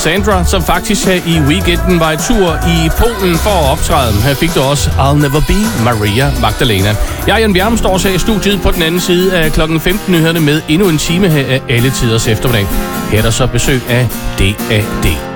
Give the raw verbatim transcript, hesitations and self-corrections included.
Sandra, som faktisk her i weekenden var i tur i Polen for at optræde. Her fik du også I'll Never Be Maria Magdalena. Jeg, Jan Bjerm, står så i studiet på den anden side af klokken femten nyhederne med endnu en time her af Alle Tiders Eftermiddag. Her er der så besøg af D A D.